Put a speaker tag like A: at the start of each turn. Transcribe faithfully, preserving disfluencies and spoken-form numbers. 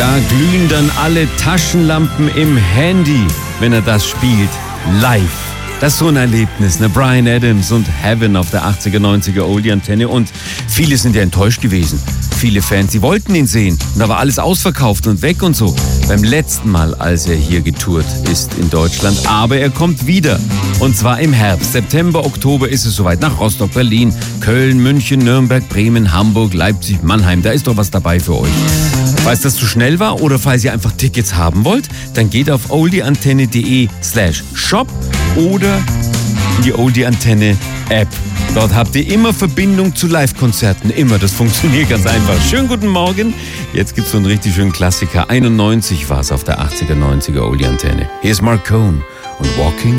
A: Da glühen dann alle Taschenlampen im Handy, wenn er das spielt, live. Das ist so ein Erlebnis, ne? Bryan Adams und Heaven auf der achtziger, neunziger Oldie-Antenne. Und viele sind ja enttäuscht gewesen. Viele Fans, die wollten ihn sehen. Und da war alles ausverkauft und weg und so. Beim letzten Mal, als er hier getourt ist in Deutschland. Aber er kommt wieder. Und zwar im Herbst. September, Oktober ist es soweit. Nach Rostock, Berlin, Köln, München, Nürnberg, Bremen, Hamburg, Leipzig, Mannheim. Da ist doch was dabei für euch. Falls das zu schnell war oder falls ihr einfach Tickets haben wollt, dann geht auf oldieantenne.de slash shop oder in die Oldie-Antenne App. Dort habt ihr immer Verbindung zu Live-Konzerten. Immer, das funktioniert ganz einfach. Schönen guten Morgen. Jetzt gibt's so einen richtig schönen Klassiker. einundneunzig war es auf der achtziger, neunziger Oldie-Antenne. Hier ist Mark Cohn und Walking